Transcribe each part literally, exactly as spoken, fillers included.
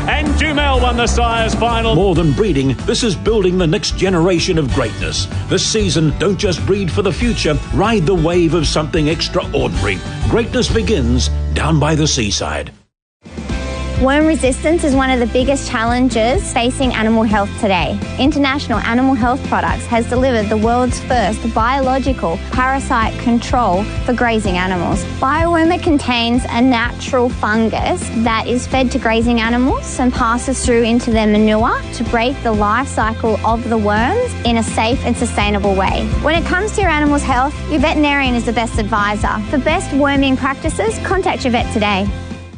and Jumel won the Sires final. More than breeding, this is building the next generation of greatness. This season, don't just breed for the future, ride the wave of something extraordinary. Greatness begins down by the seaside. Worm resistance is one of the biggest challenges facing animal health today. International Animal Health Products has delivered the world's first biological parasite control for grazing animals. Biowormer contains a natural fungus that is fed to grazing animals and passes through into their manure to break the life cycle of the worms in a safe and sustainable way. When it comes to your animal's health, your veterinarian is the best advisor. For best worming practices, contact your vet today.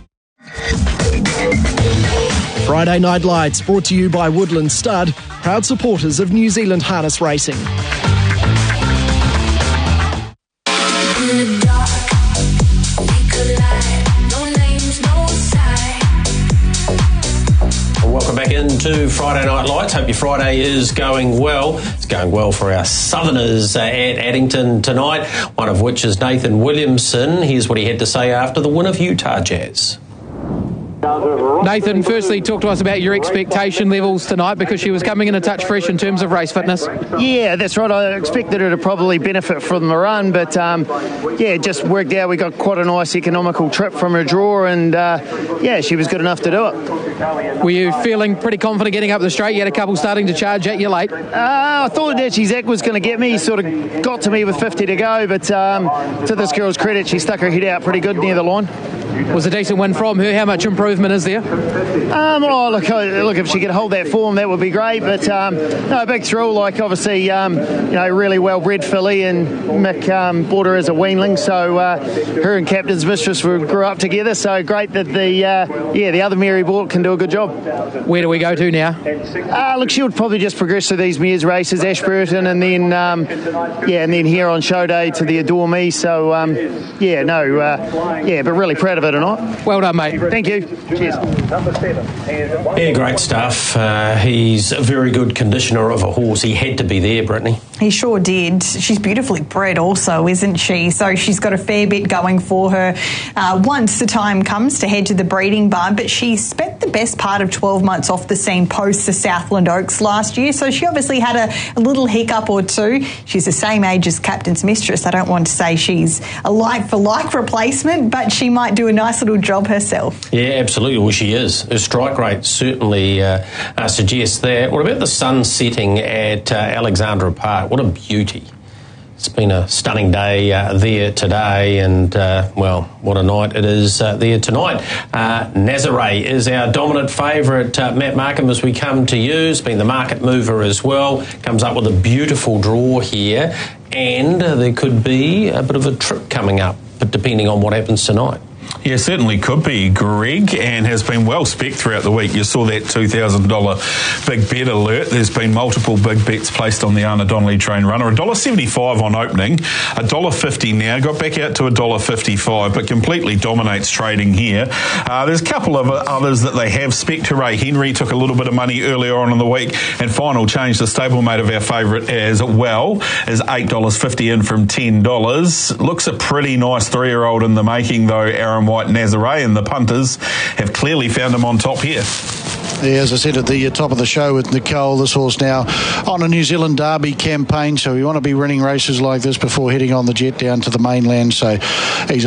Friday Night Lights brought to you by Woodland Stud, proud supporters of New Zealand harness racing. Welcome back into Friday Night Lights. Hope your Friday is going well. It's going well for our Southerners uh, at Addington tonight, one of which is Nathan Williamson. Here's what he had to say after the win of Utah Jazz. Nathan, firstly, talk to us about your expectation levels tonight, because she was coming in a touch fresh in terms of race fitness. Yeah, that's right. I expected her to probably benefit from the run, but um, yeah, it just worked out. We got quite a nice economical trip from her draw, and uh, yeah, she was good enough to do it. Were you feeling pretty confident getting up the straight? You had a couple starting to charge at you late. Uh, I thought that Zach was going to get me. He sort of got to me with fifty to go, but um, to this girl's credit, she stuck her head out pretty good near the line. Was a decent win from her. How much improvement is there? Um, oh, look, look, if she could hold that form, that would be great. But um, no, big thrill. Like obviously, um, you know, really well-bred filly, and Mick um, bought her as a weanling. So uh, her and Captain's Mistress were, grew up together. So great that the uh, yeah the other Mary bought can do a good job. Where do we go to now? Uh, look, she would probably just progress through these Mears races, Ashburton, and then um, yeah, and then here on show day to the Adore Me. So um, yeah, no, uh, yeah, but really proud of her tonight. Well done, mate. Thank you. Cheers. Yeah, great stuff. Uh, he's a very good conditioner of a horse. He had to be there, Brittany. He sure did. She's beautifully bred also, isn't she? So she's got a fair bit going for her uh, once the time comes to head to the breeding barn. But she spent the best part of twelve months off the scene post the Southland Oaks last year. So she obviously had a, a little hiccup or two. She's the same age as Captain's Mistress. I don't want to say she's a like-for-like replacement, but she might do a nice little job herself. Yeah, absolutely. Well, she is. Her strike rate certainly uh, uh, suggests that. What about the sun setting at uh, Alexandra Park? What a beauty. It's been a stunning day uh, there today, and, uh, well, what a night it is uh, there tonight. Uh, Nazare is our dominant favourite. Uh, Matt Markham, as we come to you, has been the market mover as well. Comes up with a beautiful draw here, and uh, there could be a bit of a trip coming up, but depending on what happens tonight. Yeah, certainly could be, Greg, and has been well spec'd throughout the week. You saw that two thousand dollars big bet alert. There's been multiple big bets placed on the Anna Donnelly train runner. one dollar seventy-five on opening, one dollar fifty now, got back out to one dollar fifty-five, but completely dominates trading here. Uh, there's a couple of others that they have spec'd. Hooray Henry took a little bit of money earlier on in the week, and Final Change, the stablemate of our favourite as well, is eight dollars fifty in from ten dollars. Looks a pretty nice three-year-old in the making, though, Aaron White. Nazare, and the punters have clearly found him on top here. Yeah, as I said at the top of the show with Nicole, this horse now on a New Zealand Derby campaign, so we want to be running races like this before heading on the jet down to the mainland. So he's